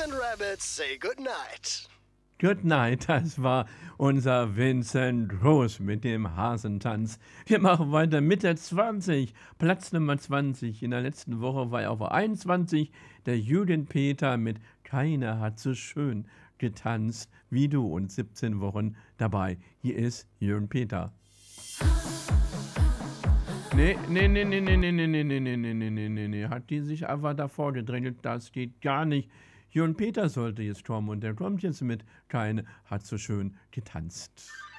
and Rabbits say goodnight. Good night, das war unser Vincent Groß mit dem Hasentanz. Wir machen weiter mit der 20, Platz Nummer 20. In der letzten Woche war er auf 21, der Julian Peter mit Keiner hat so schön getanzt wie du und 17 Wochen dabei. Hier ist Julian Peter. Nee, hat die sich einfach davor gedrängelt, das geht gar nicht. Julian Peter sollte jetzt kommen und der kommt jetzt mit Keine hat so schön getanzt.